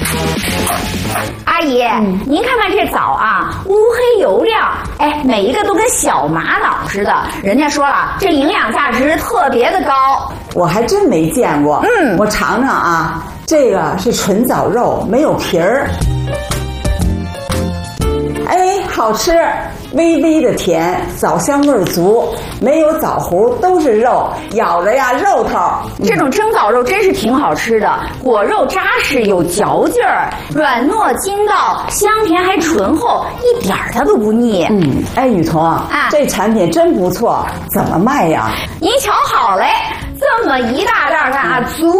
阿姨，您看看这枣啊，乌黑油亮，哎，每一个都跟小玛瑙似的。人家说了，这营养价值特别的高。 我还真没见过。我尝尝啊，这个是纯枣肉，没有皮儿。哎，好吃，微微的甜，枣香味儿足，没有枣核，都是肉，咬着呀肉头。 这种蒸枣肉真是挺好吃的，果肉扎实有嚼劲儿，软糯筋道，香甜还醇厚，一点儿它都不腻。 哎，雨桐啊，这产品真不错，怎么卖呀？ 您瞧好嘞。这么一大袋啊，足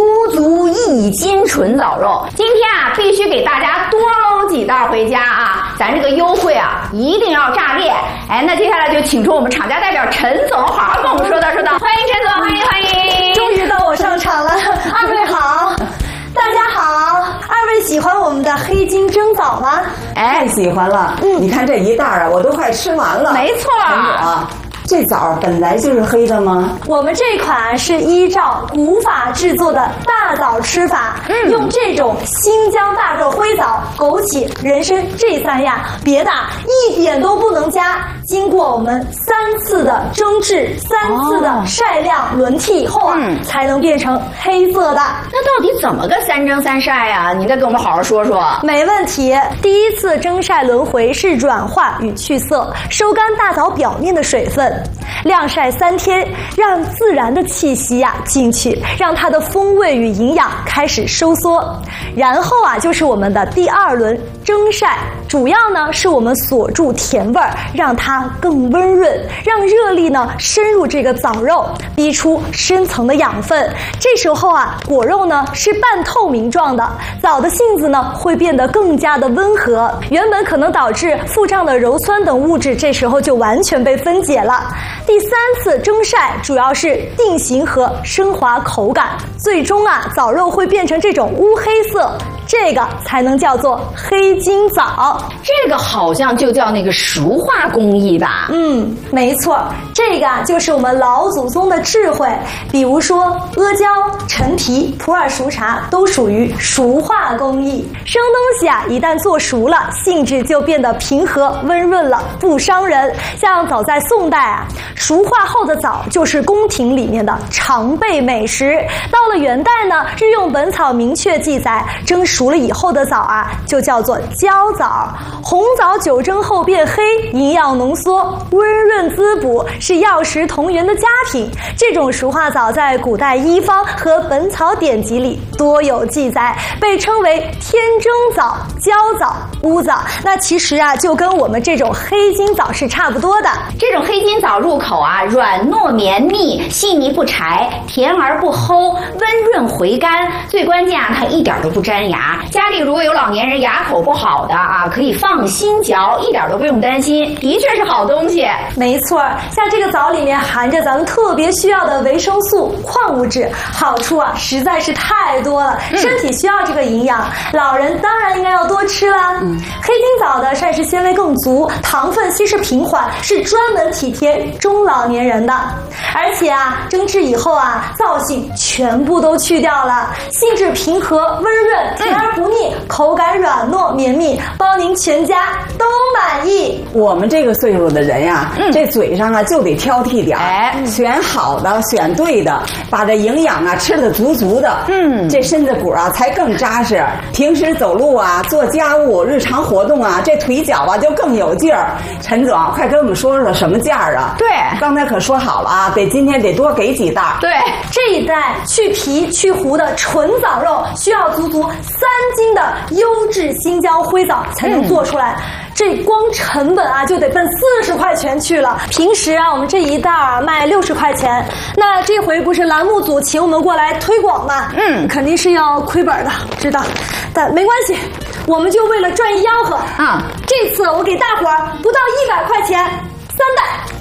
1斤纯枣肉，今天啊必须给大家多搂几袋回家啊！咱这个优惠啊一定要炸裂！哎，那接下来就请出我们厂家代表陈总，好好跟我们说道说道。欢迎陈总，欢迎欢迎！ 终于到我上场了，二位好，大家好，二位喜欢我们的黑金蒸枣吗？ 哎，喜欢了。你看这一袋啊，我都快吃完了。 没错啊。这枣本来就是黑的吗？ 我们这款是依照古法制作的大枣吃法，用这种新疆大个灰枣、枸杞、人参这3样，别的一点都不能加。经过我们3次的蒸制、3次的晒晾、轮替以后啊，才能变成黑色的。 那到底怎么个3蒸3晒呀？你再给我们好好说说。 没问题。第一次蒸晒轮回是软化与去色，收干大枣表面的水分。晾晒3天，让自然的气息进去，让它的风味与营养开始收缩。然后就是我们的第2轮蒸晒，主要呢是我们锁住甜味儿，让它更温润，让热力呢深入这个枣肉，逼出深层的养分。这时候果肉呢是半透明状的，枣的性子呢会变得更加的温和，原本可能导致腹胀的鞣酸等物质，这时候就完全被分解了。第3次蒸晒主要是定型和升华口感，最终枣肉会变成这种乌黑色，这个才能叫做黑金枣。 这个好像就叫那个熟化工艺吧？ 没错，这个就是我们老祖宗的智慧。比如说阿胶、陈皮、普洱熟茶都属于熟化工艺。生东西一旦做熟了，性质就变得平和温润了，不伤人。像早在宋代熟化后的枣就是宫廷里面的常备美食。到了元代呢，日用本草明确记载，蒸熟了以后的枣就叫做焦枣。红枣久蒸后变黑，营养浓缩，温润滋补，是药食同源的佳品。这种熟化枣在古代医方和本草典籍里多有记载，被称为天蒸枣、焦枣、乌枣。那其实就跟我们这种黑金枣是差不多的。 这种黑金枣入口软糯绵密，细腻不柴，甜而不齁，温润回甘。最关键它一点都不粘牙。家里如果有老年人牙口不好的可以放心嚼，一点都不用担心，的确是好东西。 没错，像这个枣里面含着咱们特别需要的维生素、矿物质，好处实在是太多了，身体需要这个营养，老人当然应该要多吃啦。黑金枣的膳食纤维更足，糖分稀释平缓，是专门体贴中老年人的。而且蒸制以后燥性全部都去掉了，性质平和温润，甜而不腻，口感软糯绵密，包您全家都满意。 我们这个岁数的人这嘴上就得挑剔点，选好的，选对的，把这营养吃得足足的，这身子骨才更扎实。平时走路做家务、日常活动这腿脚就更有劲儿。陈总，快跟我们说说什么价啊？ 对， 刚才可说好了今天得多给几袋。 对， 这一袋去皮去核的纯枣肉需要足足3斤的优质新疆灰枣才能做出来。这光成本就得奔40块钱去了。平时我们这一袋卖60块钱，那这回不是栏目组请我们过来推广吗？肯定是要亏本的，知道，但没关系，我们就为了赚一吆喝这次我给大伙儿不到100块钱3袋，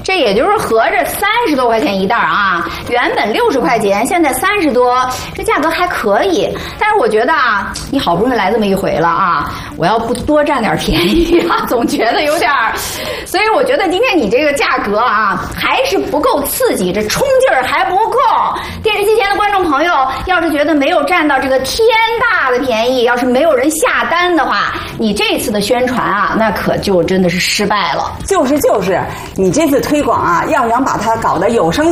这也就是合着30多块钱一袋啊，原本60块钱，现在30多，这价格还可以。但是我觉得啊，你好不容易来这么一回了啊，我要不多占点便宜啊，总觉得有点儿。所以我觉得今天你这个价格啊，还是不够刺激，这冲劲儿还不够。电视机前的观众朋友，要是觉得没有占到这个天大的便宜，要是没有人下单的话，你这次的宣传啊，那可就真的是失败了。 就是，你这次推广啊，要想把它搞得有声